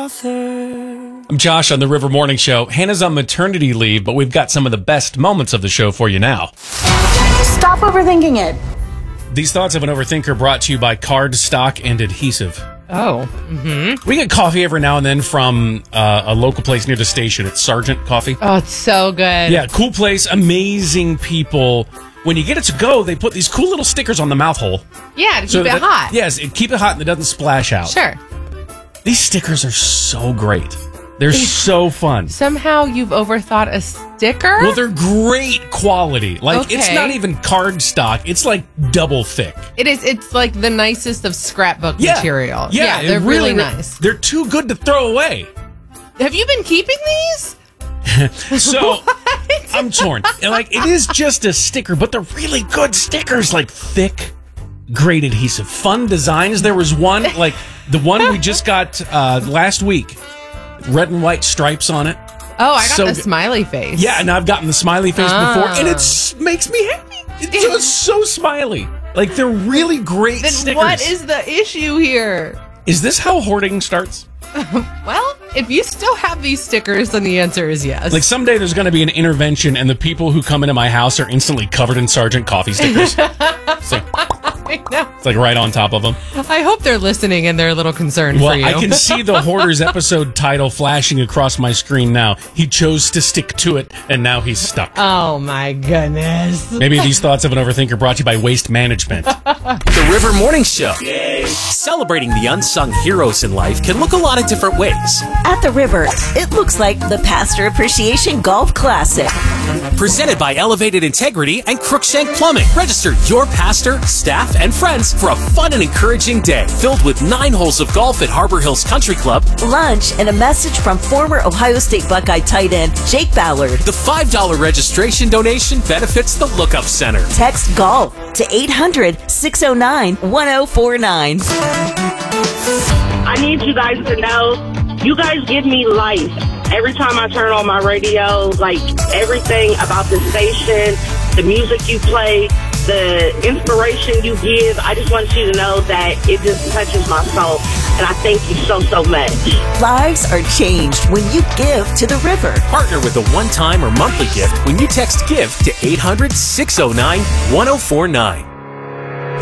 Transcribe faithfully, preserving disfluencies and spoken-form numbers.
author. I'm Josh on the River Morning Show. Hannah's on maternity leave, but we've got some of the best moments of the show for you now. Stop overthinking it. These thoughts of an overthinker brought to you by Card Stock and Adhesive. Oh. Mm-hmm. We get coffee every now and then from uh, a local place near the station. It's Sergeant Coffee. Oh, it's so good. Yeah, cool place, amazing people. When you get it to go, they put these cool little stickers on the mouth hole. Yeah, to So keep it that- hot. Yes, it, keep it hot and it doesn't splash out. Sure. These stickers are so great. They're so fun. Somehow you've overthought a sticker? Well, they're great quality. Like, Okay. it's not even card stock. It's like double thick. It is. It's like the nicest of scrapbook Yeah. material. Yeah, they're it really, re- nice. They're too good to throw away. Have you been keeping these? So, I'm torn. And, like, it is just a sticker, but they're really good stickers. Like, thick, great adhesive. Fun designs. There was one, like, the one we just got uh, last week. Red and white stripes on it. Oh, I got So the good. smiley face. Yeah, and I've gotten the smiley face Ah. before, and it s- makes me happy. It's just so smiley. Like, they're really great Then stickers. what is the issue here? Is this how hoarding starts? Well, if you still have these stickers, then the answer is yes. Like, someday there's going to be an intervention, and the people who come into my house are instantly covered in Sergeant Coffee stickers. It's like, I know. it's like right on top of them. I hope they're listening and they're a little concerned Well, for you. I can see the Hoarders episode title flashing across my screen now. He chose to stick to it, and now he's stuck. Oh my goodness. Maybe these thoughts of an overthinker brought to you by Waste Management. The River Morning Show. Celebrating the unsung heroes in life can look a lot of different ways. At the river, it looks like the Pastor Appreciation Golf Classic. Presented by Elevated Integrity and Crookshank Plumbing. Register your pastor, staff, and friends for a fun and encouraging day filled with nine holes of golf at Harbor Hills Country Club. Lunch and a message from former Ohio State Buckeye tight end Jake Ballard. The five dollars registration donation benefits the Lookup Center. Text GOLF to eight hundred, six oh nine, one oh four nine. I need you guys to know, you guys give me life. Every time I turn on my radio, like everything about the station, the music you play, the inspiration you give, I just want you to know that it just touches my soul. And I thank you so, so much. Lives are changed when you give to the river. Partner with a one-time or monthly gift when you text GIVE to eight hundred, six oh nine, one oh four nine.